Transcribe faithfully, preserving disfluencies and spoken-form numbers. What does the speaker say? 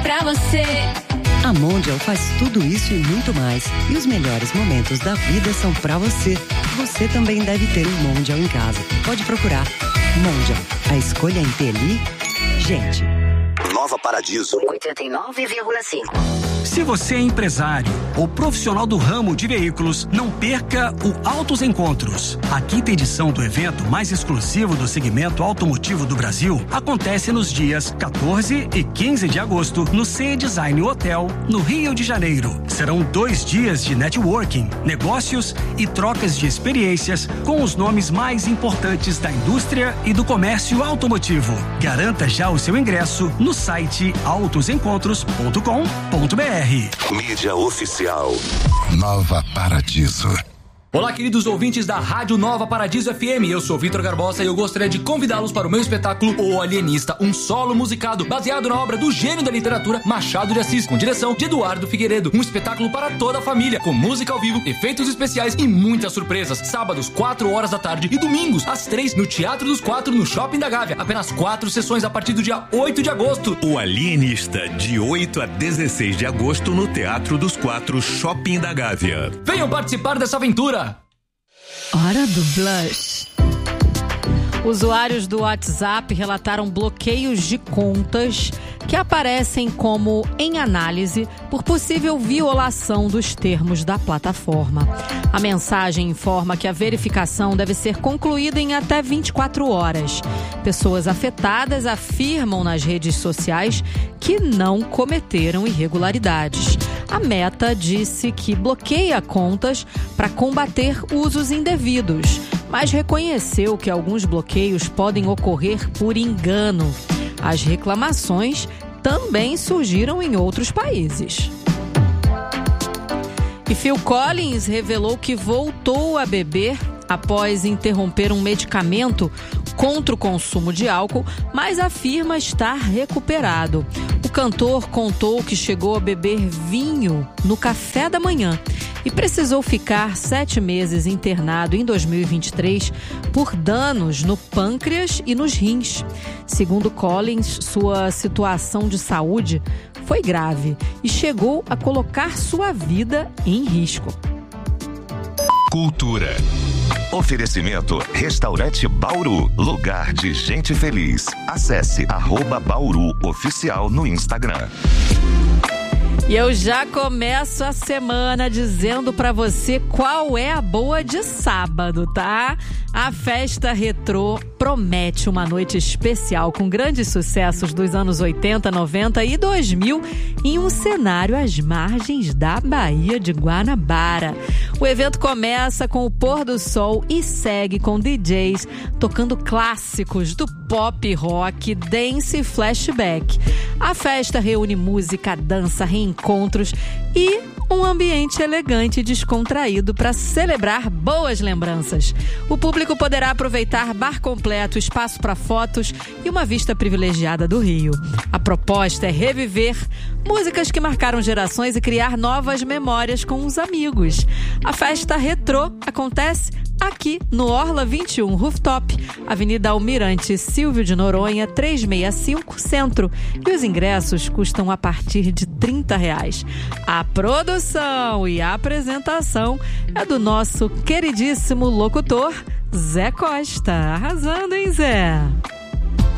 pra você. A Mondial faz tudo isso e muito mais. E os melhores momentos da vida são pra você. Você também deve ter um Mondial em casa. Pode procurar. Mondial, a escolha inteligente. Nova Paradiso oitenta e nove vírgula cinco. Se você é empresário ou profissional do ramo de veículos, não perca o Autos Encontros. A quinta edição do evento mais exclusivo do segmento automotivo do Brasil acontece nos dias quatorze e quinze de agosto no C E Design Hotel, no Rio de Janeiro. Serão dois dias de networking, negócios e trocas de experiências com os nomes mais importantes da indústria e do comércio automotivo. Garanta já o seu ingresso no site autos encontros ponto com ponto br. Mídia oficial. Nova Paradiso. Olá, queridos ouvintes da Rádio Nova Paradiso F M, eu sou Vitor Garbosa e eu gostaria de convidá-los para o meu espetáculo O Alienista, um solo musicado baseado na obra do gênio da literatura Machado de Assis, com direção de Eduardo Figueiredo. Um espetáculo para toda a família, com música ao vivo, efeitos especiais e muitas surpresas. Sábados, quatro horas da tarde e domingos, às três, no Teatro dos Quatro, no Shopping da Gávea. Apenas quatro sessões a partir do dia oito de agosto. O Alienista, de oito a dezesseis de agosto, no Teatro dos Quatro, Shopping da Gávea. Venham participar dessa aventura! Hora do Blush. Usuários do WhatsApp relataram bloqueios de contas que aparecem como em análise por possível violação dos termos da plataforma. A mensagem informa que a verificação deve ser concluída em até vinte e quatro horas. Pessoas afetadas afirmam nas redes sociais que não cometeram irregularidades. A Meta disse que bloqueia contas para combater usos indevidos, mas reconheceu que alguns bloqueios podem ocorrer por engano. As reclamações também surgiram em outros países. E Phil Collins revelou que voltou a beber após interromper um medicamento contra o consumo de álcool, mas afirma estar recuperado. O cantor contou que chegou a beber vinho no café da manhã e precisou ficar sete meses internado em dois mil e vinte e três por danos no pâncreas e nos rins. Segundo Collins, sua situação de saúde foi grave e chegou a colocar sua vida em risco. Cultura. Oferecimento Restaurante Bauru, lugar de gente feliz. Acesse arroba Bauru Oficial no Instagram. E eu já começo a semana dizendo pra você qual é a boa de sábado, tá? A Festa Retrô promete uma noite especial com grandes sucessos dos anos oitenta, noventa e dois mil em um cenário às margens da Baía de Guanabara. O evento começa com o pôr do sol e segue com D Js tocando clássicos do pop, rock, dance e flashback. A festa reúne música, dança, reencontros e um ambiente elegante e descontraído para celebrar boas lembranças. O público poderá aproveitar bar completo, espaço para fotos e uma vista privilegiada do Rio. A proposta é reviver músicas que marcaram gerações e criar novas memórias com os amigos. A festa retrô acontece aqui no Orla vinte e um Rooftop, Avenida Almirante Silvio de Noronha, trezentos e sessenta e cinco, Centro. E os ingressos custam a partir de trinta reais. A produção e a apresentação é do nosso queridíssimo locutor Zé Costa. Arrasando, hein, Zé?